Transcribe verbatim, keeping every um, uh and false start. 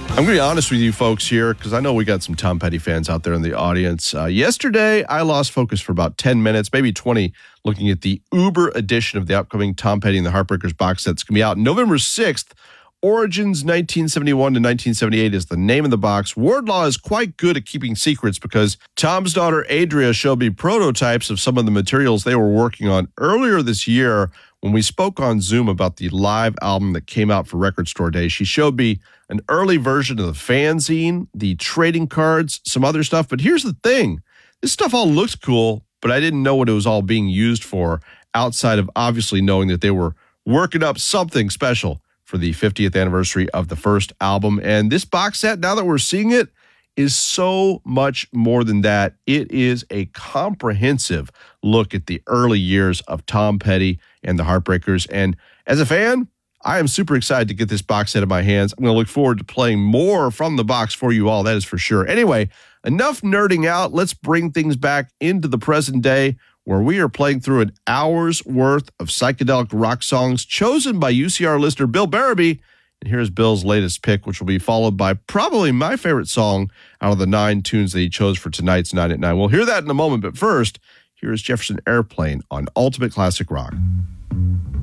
I'm going to be honest with you folks here because I know we got some Tom Petty fans out there in the audience. Uh, yesterday, I lost focus for about ten minutes, maybe twenty, looking at the Uber edition of the upcoming Tom Petty and the Heartbreakers box set. It's going to be out November sixth. Origins nineteen seventy-one to nineteen seventy-eight is the name of the box. Wardlaw is quite good at keeping secrets because Tom's daughter Adria showed me prototypes of some of the materials they were working on earlier this year when we spoke on Zoom about the live album that came out for Record Store Day. She showed me an early version of the fanzine, the trading cards, some other stuff. But here's the thing. This stuff all looks cool, but I didn't know what it was all being used for outside of obviously knowing that they were working up something special for the fiftieth anniversary of the first album. And this box set, now that we're seeing it, is so much more than that. It is a comprehensive look at the early years of Tom Petty and the Heartbreakers. And as a fan, I am super excited to get this box set in my hands. I'm going to look forward to playing more from the box for you all, that is for sure. Anyway, enough nerding out. Let's bring things back into the present day, where we are playing through an hour's worth of psychedelic rock songs chosen by U C R listener Bill Barabee. And here's Bill's latest pick, which will be followed by probably my favorite song out of the nine tunes that he chose for tonight's nine at nine. We'll hear that in a moment, but first, here's Jefferson Airplane on Ultimate Classic Rock.